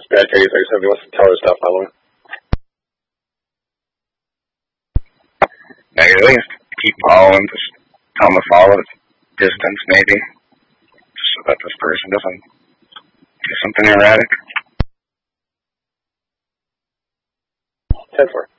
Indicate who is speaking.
Speaker 1: It's bad case. Like I said, if he wants to tell her, stop following.
Speaker 2: Yeah, you really have to keep following, just tell him to follow distance, maybe, just so that this person doesn't do something erratic.
Speaker 1: 10-4.